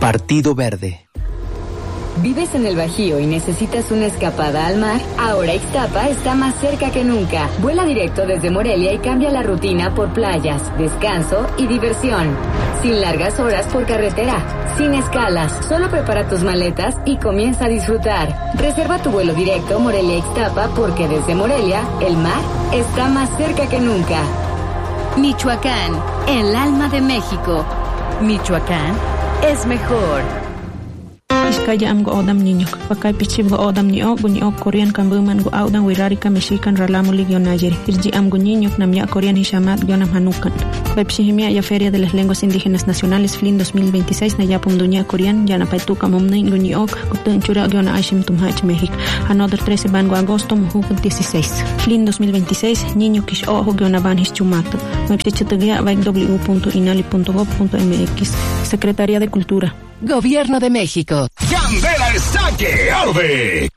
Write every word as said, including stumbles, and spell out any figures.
Partido Verde. ¿Vives en el Bajío y necesitas una escapada al mar? Ahora Ixtapa está más cerca que nunca. Vuela directo desde Morelia y cambia la rutina por playas, descanso y diversión. Sin largas horas por carretera, sin escalas. Solo prepara tus maletas y comienza a disfrutar. Reserva tu vuelo directo Morelia-Ixtapa porque desde Morelia, el mar está más cerca que nunca. Michoacán, el alma de México. Michoacán es mejor. Iskaya am go odam niño, pakay pichib go odam ni o, guni o Korean kambuman go audan wirarika mexican ralamo ligio nayeri. Irji am go niño, namya Korean hishamat gionam hanukan. Pepsihimia ya Feria de las Lenguas Indígenas Nacionales F L I N dos mil veintiséis na yapum dunya Korean, yana paituka momnei guni o, gutun chura giona aishim tumhach México. Another trece van go agosto, muhukun dieciséis. F L I N dos mil veintiséis, niño kish o, giona van hischumato. Mepsichatagia, vaik w punto inali punto gov punto m x. Secretaría de Cultura. Gobierno de México. Candela está que arde.